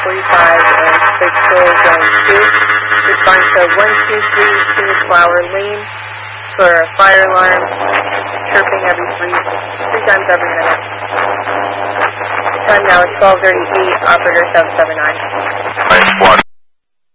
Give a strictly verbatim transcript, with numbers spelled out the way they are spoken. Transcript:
forty-five and Sixville Zone two. Respond to one two three two Flower Lane for a fire alarm, chirping every three, three times every minute. Time now is twelve thirty-eight, operator seven seven nine. Nice one.